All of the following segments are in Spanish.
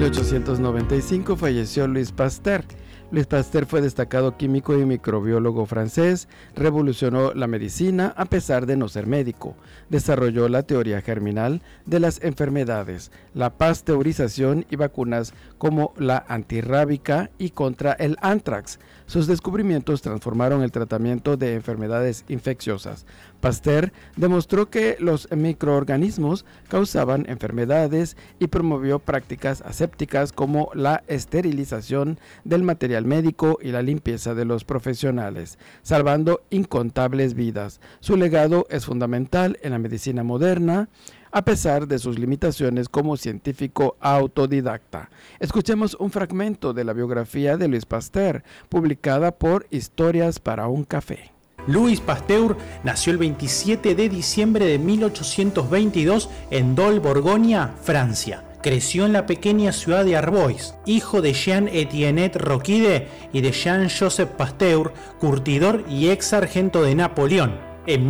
1895 falleció Louis Pasteur. Louis Pasteur fue destacado químico y microbiólogo francés, revolucionó la medicina a pesar de no ser médico, desarrolló la teoría germinal de las enfermedades, la pasteurización y vacunas como la antirrábica y contra el anthrax. Sus descubrimientos transformaron el tratamiento de enfermedades infecciosas. Pasteur demostró que los microorganismos causaban enfermedades y promovió prácticas asépticas como la esterilización del material médico y la limpieza de los profesionales, salvando incontables vidas. Su legado es fundamental en la medicina moderna, a pesar de sus limitaciones como científico autodidacta. Escuchemos un fragmento de la biografía de Louis Pasteur, publicada por Historias para un Café. Louis Pasteur nació el 27 de diciembre de 1822 en Dole, Borgoña, Francia. Creció en la pequeña ciudad de Arbois, hijo de Jean-Étienne Roquide y de Jean-Joseph Pasteur, curtidor y ex sargento de Napoleón. En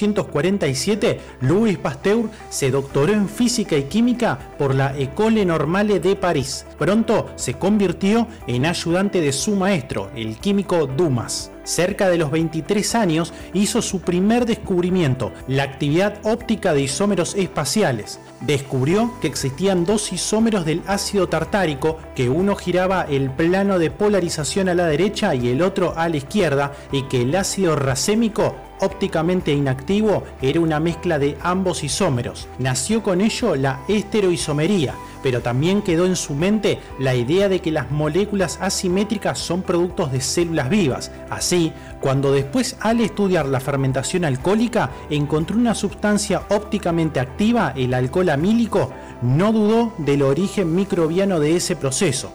1847, Louis Pasteur se doctoró en física y química por la École Normale de París. Pronto se convirtió en ayudante de su maestro, el químico Dumas. Cerca de los 23 años hizo su primer descubrimiento, la actividad óptica de isómeros espaciales. Descubrió que existían dos isómeros del ácido tartárico, que uno giraba el plano de polarización a la derecha y el otro a la izquierda, y que el ácido racémico, ópticamente inactivo, era una mezcla de ambos isómeros. Nació con ello la estereoisomería, pero también quedó en su mente la idea de que las moléculas asimétricas son productos de células vivas. Así, cuando después al estudiar la fermentación alcohólica encontró una sustancia ópticamente activa, el alcohol amílico, no dudó del origen microbiano de ese proceso.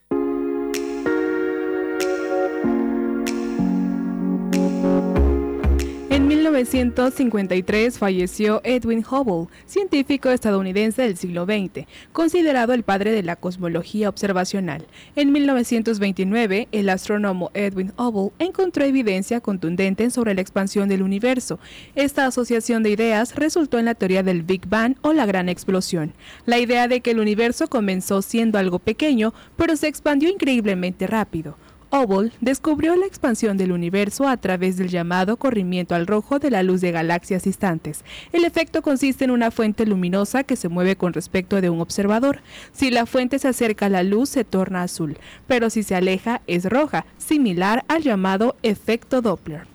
En 1953 falleció Edwin Hubble, científico estadounidense del siglo XX, considerado el padre de la cosmología observacional. En 1929, el astrónomo Edwin Hubble encontró evidencia contundente sobre la expansión del universo. Esta asociación de ideas resultó en la teoría del Big Bang o la gran explosión. La idea de que el universo comenzó siendo algo pequeño, pero se expandió increíblemente rápido. Hubble descubrió la expansión del universo a través del llamado corrimiento al rojo de la luz de galaxias distantes. El efecto consiste en una fuente luminosa que se mueve con respecto de un observador. Si la fuente se acerca a la luz, se torna azul, pero si se aleja, es roja, similar al llamado efecto Doppler.